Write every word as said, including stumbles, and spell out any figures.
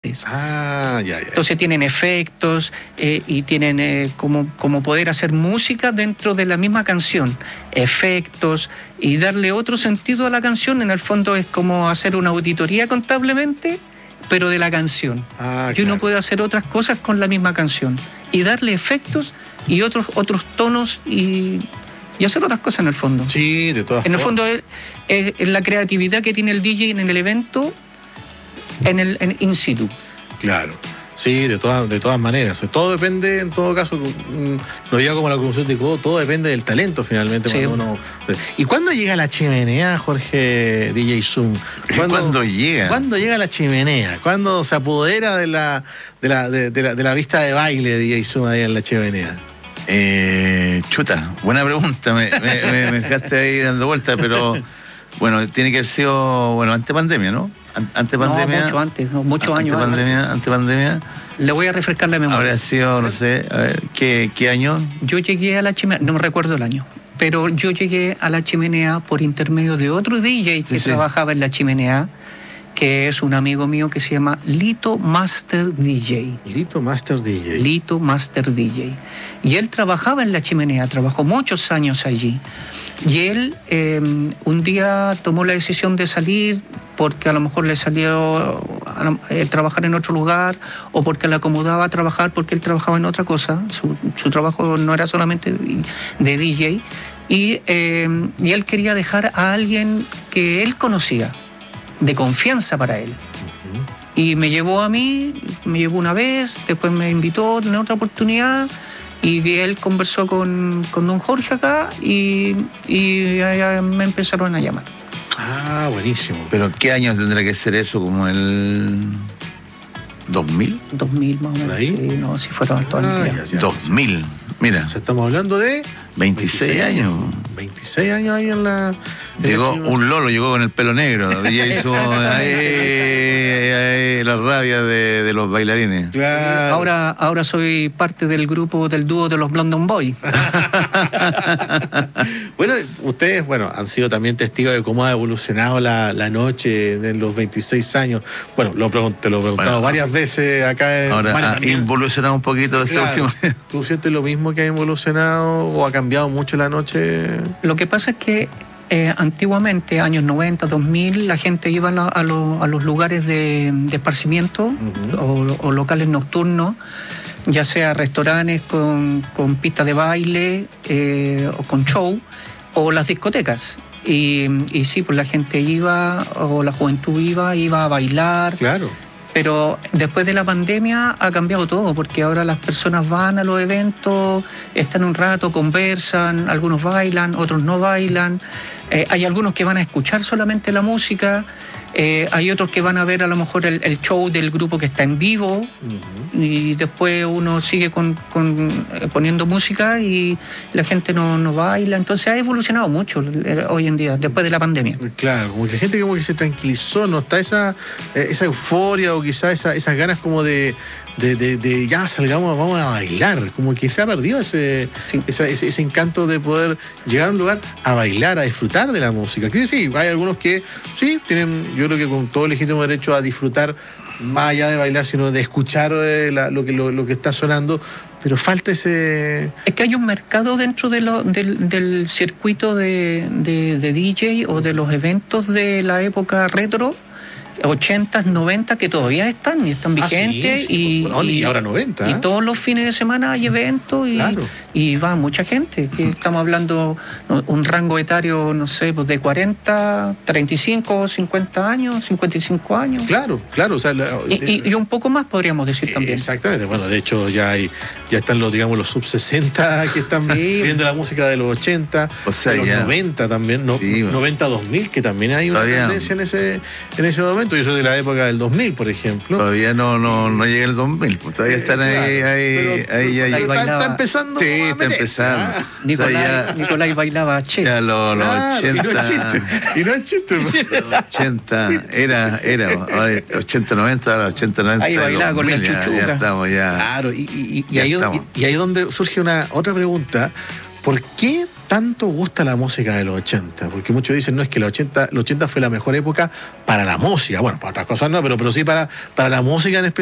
Ah, ya, ya. Entonces tienen efectos eh, y tienen eh, como, como poder hacer música dentro de la misma canción, efectos y darle otro sentido a la canción. En el fondo es como hacer una auditoría contablemente, pero de la canción. Ah, y claro. uno puede hacer otras cosas con la misma canción y darle efectos y otros, otros tonos y, y hacer otras cosas en el fondo. Sí, de todas En el formas. fondo es, es la creatividad que tiene el D J en el evento en el en in situ. Claro. Sí, de todas, de todas maneras. Todo depende, en todo caso, no diga como la conclusión de todo, todo depende del talento finalmente. Sí. Uno... ¿Y cuándo llega la chimenea, Jorge D J Zoom? ¿Cuándo, ¿Cuándo llega? ¿Cuándo llega la chimenea? ¿Cuándo se apodera de la, de la, de, de la, de la vista de baile de D J Zoom ahí en la chimenea? Eh, chuta, buena pregunta, me, me, me, me dejaste ahí dando vueltas, pero bueno, tiene que haber sido, bueno, ante pandemia, ¿no? Ante pandemia. No, mucho antes, no, muchos ante años pandemia, antes. Ante pandemia. Le voy a refrescar la memoria. Habría sido, no sé, a ver, ¿qué, qué año? Yo llegué a la chimenea, no me recuerdo el año, pero yo llegué a la chimenea por intermedio de otro D J que sí, sí. trabajaba en la chimenea, que es un amigo mío que se llama Lito Master D J. Lito Master D J. Lito Master D J. Y él trabajaba en la chimenea, trabajó muchos años allí. Y él eh, un día tomó la decisión de salir porque a lo mejor le salió eh, trabajar en otro lugar o porque le acomodaba trabajar porque él trabajaba en otra cosa. Su, su trabajo no era solamente de, de D J. Y, eh, y él quería dejar a alguien que él conocía, de confianza para él. Uh-huh. Y me llevó a mí, me llevó una vez, después me invitó a tener otra oportunidad y él conversó con, con don Jorge acá y, y me empezaron a llamar. Ah, buenísimo. ¿Pero qué años tendrá que ser eso? ¿Como el dos mil? dos mil más o menos. ¿Por ahí? Sí, no, si fueron altos ah, años. ya, ya. dos mil, mira. O sea, estamos hablando de... veintiséis años. veintiséis años ahí en la... En llegó la un lolo, llegó con el pelo negro. Y hizo ahí, ahí, la rabia de, de los bailarines. Claro. Ahora, ahora soy parte del grupo, del dúo de los London Boys. Bueno, ustedes, bueno, han sido también testigos de cómo ha evolucionado la, la noche de los veintiséis años. Bueno, lo pregun- te lo he preguntado bueno, varias veces acá en... Ahora María, ha involucionado un poquito este claro. último. ¿Tú sientes lo mismo que ha evolucionado o ha cambiado mucho la noche? Lo que pasa es que eh, antiguamente, años noventa, dos mil, la gente iba a, la, a, lo, a los lugares de, de esparcimiento uh-huh. o, o locales nocturnos, ya sea restaurantes con, con pistas de baile eh, o con show, o las discotecas. Y, y sí, pues la gente iba, o la juventud iba, iba a bailar. Claro. Pero después de la pandemia ha cambiado todo, porque ahora las personas van a los eventos, están un rato, conversan, algunos bailan, otros no bailan. Eh, hay algunos que van a escuchar solamente la música, eh, hay otros que van a ver a lo mejor el, el show del grupo que está en vivo, uh-huh. y después uno sigue con, con, eh, poniendo música y la gente no, no baila. Entonces ha evolucionado mucho eh, hoy en día, después de la pandemia. Claro, como que la gente como que se tranquilizó, no está esa, eh, esa euforia o quizás esa, esas ganas como de, de, de, de ya salgamos, vamos a bailar, como que se ha perdido ese, sí. esa, ese, ese encanto de poder llegar a un lugar a bailar, a disfrutar de la música. Que sí, hay algunos que sí tienen, yo creo que con todo legítimo derecho a disfrutar, más allá de bailar, sino de escuchar eh, la, lo, que, lo, lo que está sonando, pero falta ese... Es que hay un mercado dentro de lo, del, del circuito de, de, de D J o de los eventos de la época retro, ochentas, noventas, que todavía están y están vigentes. Ah, sí, sí, y, pues, y, y ahora noventa. Y ¿eh? todos los fines de semana hay eventos y, claro. y va mucha gente. Que estamos hablando un rango etario, no sé, pues de cuarenta, treinta y cinco, cincuenta años, cincuenta y cinco años. Claro, claro. O sea, la, y, y, y un poco más podríamos decir también. Exactamente. Bueno, de hecho ya hay, ya están los, digamos, los sub sesenta que están sí. viendo la música de los ochenta, o sea, de los ya. noventa también, no, sí, noventa, dos mil, que también hay una Todavía. tendencia en ese, en ese momento. Yo soy de la época del dos mil, por ejemplo. Todavía no, no, no llega el dos mil, pues todavía están ahí, claro, ahí, pero, ahí ya pero está, está empezando. Sí, está empezando. Ah. Nicolás, o sea, ya, Nicolás bailaba che. Ya los lo claro, ochenta. Y no es chiste. Y no es chiste. ochenta, era, era, ahora ochenta, noventa, ahora ochenta, noventa. Ahí bailaba con la chuchuca. Ya, ya estamos ya. Claro, y, y, y, y, ahí, y, y ahí es donde surge una otra pregunta. ¿por qué tanto gusta la música de los ochenta? Porque muchos dicen, no, es que los ochenta, los ochenta fue la mejor época para la música. Bueno, para otras cosas no, pero, pero sí para, para la música en especial.